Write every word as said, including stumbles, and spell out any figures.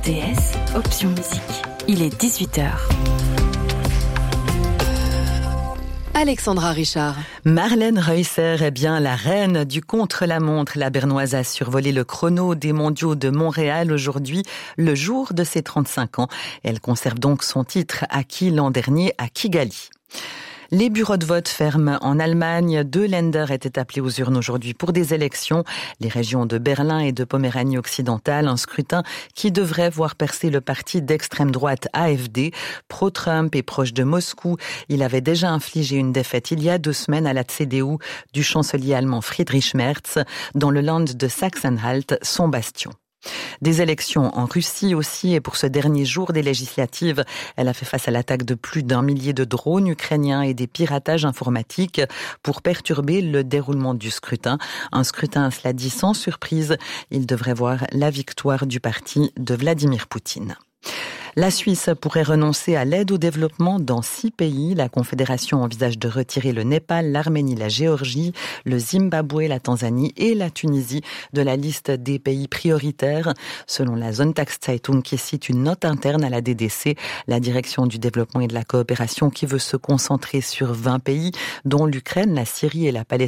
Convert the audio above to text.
T S, option musique. Il est dix-huit heures. Alexandra Richard. Marlène Reusser est bien la reine du contre-la-montre. La Bernoise a survolé le chrono des mondiaux de Montréal aujourd'hui, le jour de ses trente-cinq ans. Elle conserve donc son titre acquis l'an dernier à Kigali. Les bureaux de vote ferment en Allemagne. Deux Länder étaient appelés aux urnes aujourd'hui pour des élections. Les régions de Berlin et de Poméranie occidentale, un scrutin qui devrait voir percer le parti d'extrême droite A F D, pro-Trump et proche de Moscou. Il avait déjà infligé une défaite il y a deux semaines à la C D U du chancelier allemand Friedrich Merz dans le Land de Sachsen-Anhalt, son bastion. Des élections en Russie aussi, et pour ce dernier jour des législatives, elle a fait face à l'attaque de plus d'un millier de drones ukrainiens et des piratages informatiques pour perturber le déroulement du scrutin. Un scrutin, cela dit, sans surprise. Il devrait voir la victoire du parti de Vladimir Poutine. La Suisse pourrait renoncer à l'aide au développement dans six pays. La Confédération envisage de retirer le Népal, l'Arménie, la Géorgie, le Zimbabwe, la Tanzanie et la Tunisie de la liste des pays prioritaires. Selon la Sonntagszeitung qui cite une note interne à la D D C, la Direction du développement et de la coopération qui veut se concentrer sur vingt pays, dont l'Ukraine, la Syrie et la Palestine,